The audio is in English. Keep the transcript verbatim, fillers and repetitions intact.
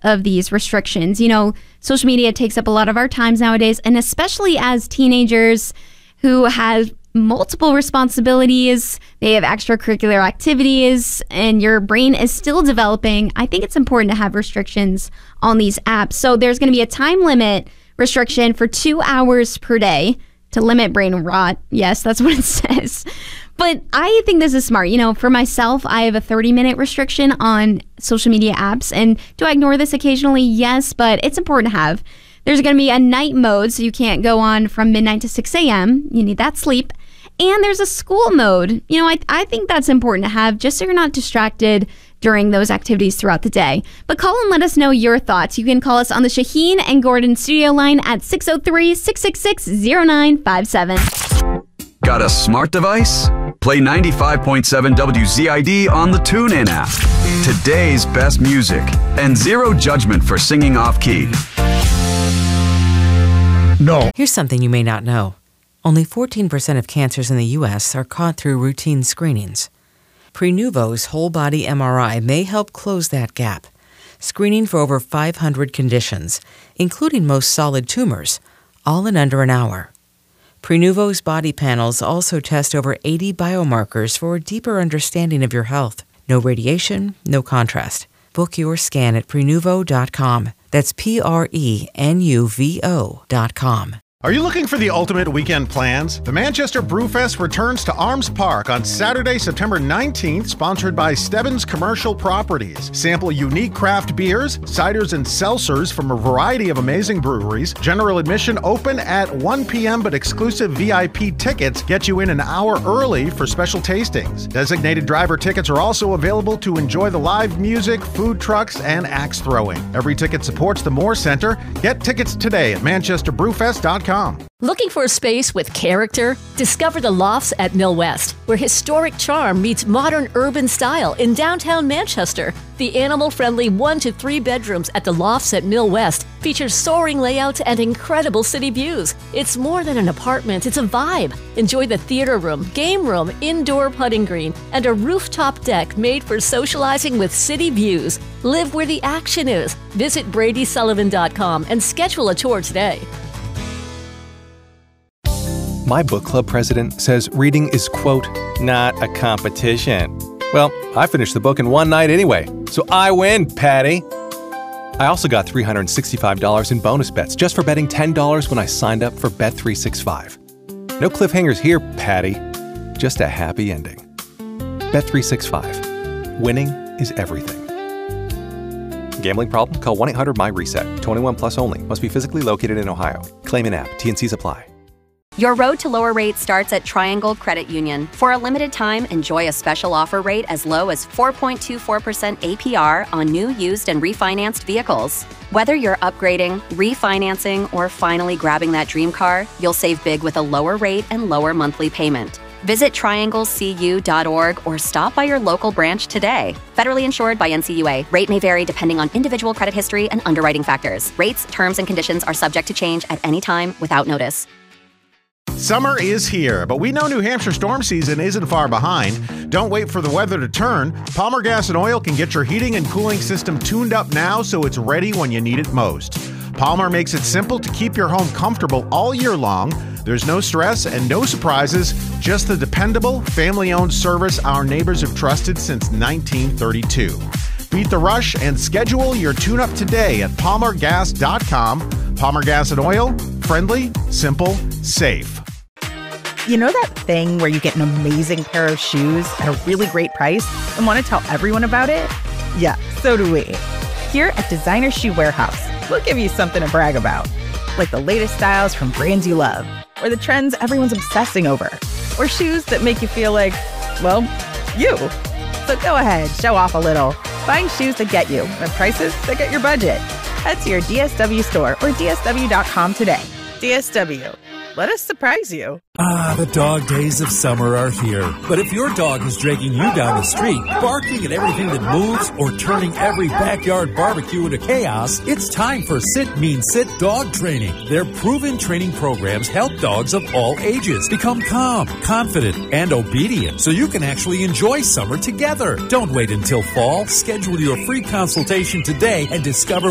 of these restrictions. You know, social media takes up a lot of our times nowadays, and especially as teenagers who have multiple responsibilities, they have extracurricular activities, and your brain is still developing. I think it's important to have restrictions on these apps. So there's going to be a time limit restriction for two hours per day to limit brain rot. Yes, that's what it says. But I think this is smart. You know, for myself, I have a thirty minute restriction on social media apps. And do I ignore this occasionally? Yes, but it's important to have. There's going to be a night mode, so you can't go on from midnight to six a.m. You need that sleep. And there's a school mode. You know, I, I think that's important to have just so you're not distracted during those activities throughout the day. But call and let us know your thoughts. You can call us on the Shaheen and Gordon studio line at six oh three, six six six, oh nine five seven. Got a smart device? Play ninety-five point seven W Z I D on the TuneIn app. Today's best music and zero judgment for singing off-key. No. Here's something you may not know. Only fourteen percent of cancers in the U S are caught through routine screenings. Prenuvo's whole-body M R I may help close that gap, screening for over five hundred conditions, including most solid tumors, all in under an hour. Prenuvo's body panels also test over eighty biomarkers for a deeper understanding of your health. No radiation, no contrast. Book your scan at Prenuvo dot com. That's P R E N U V O dot com. Are you looking for the ultimate weekend plans? The Manchester Brewfest returns to Arms Park on Saturday, September nineteenth, sponsored by Stebbins Commercial Properties. Sample unique craft beers, ciders, and seltzers from a variety of amazing breweries. General admission open at one p.m., but exclusive V I P tickets get you in an hour early for special tastings. Designated driver tickets are also available to enjoy the live music, food trucks, and axe throwing. Every ticket supports the Moore Center. Get tickets today at manchester brewfest dot com. Looking for a space with character? Discover the Lofts at Mill West, where historic charm meets modern urban style in downtown Manchester. The animal-friendly one to three bedrooms at the Lofts at Mill West features soaring layouts and incredible city views. It's more than an apartment, it's a vibe. Enjoy the theater room, game room, indoor putting green, and a rooftop deck made for socializing with city views. Live where the action is. Visit Brady Sullivan dot com and schedule a tour today. My book club president says reading is, quote, not a competition. Well, I finished the book in one night anyway, so I win, Patty. I also got three hundred sixty-five dollars in bonus bets just for betting ten dollars when I signed up for Bet three sixty-five. No cliffhangers here, Patty. Just a happy ending. Bet three sixty-five. Winning is everything. Gambling problem? Call one eight hundred my reset. twenty-one plus only. Must be physically located in Ohio. Claim in app. T and C's apply. Your road to lower rates starts at Triangle Credit Union. For a limited time, enjoy a special offer rate as low as four point two four percent A P R on new, used, and refinanced vehicles. Whether you're upgrading, refinancing, or finally grabbing that dream car, you'll save big with a lower rate and lower monthly payment. Visit triangle c u dot org or stop by your local branch today. Federally insured by N C U A. Rate may vary depending on individual credit history and underwriting factors. Rates, terms, and conditions are subject to change at any time without notice. Summer is here, but we know New Hampshire storm season isn't far behind. Don't wait for the weather to turn. Palmer Gas and Oil can get your heating and cooling system tuned up now so it's ready when you need it most. Palmer makes it simple to keep your home comfortable all year long. There's no stress and no surprises, just the dependable, family-owned service our neighbors have trusted since nineteen thirty-two. Beat the rush and schedule your tune-up today at palmer gas dot com. Palmer Gas and Oil, friendly, simple, safe. You know that thing where you get an amazing pair of shoes at a really great price and want to tell everyone about it? Yeah, so do we. Here at Designer Shoe Warehouse, we'll give you something to brag about, like the latest styles from brands you love, or the trends everyone's obsessing over, or shoes that make you feel like, well, you. So go ahead, show off a little. Find shoes that get you at prices that get your budget. Head to your D S W store or D S W dot com today. D S W. Let us surprise you. Ah, the dog days of summer are here. But if your dog is dragging you down the street, barking at everything that moves, or turning every backyard barbecue into chaos, it's time for Sit Mean Sit Dog Training. Their proven training programs help dogs of all ages become calm, confident, and obedient so you can actually enjoy summer together. Don't wait until fall. Schedule your free consultation today and discover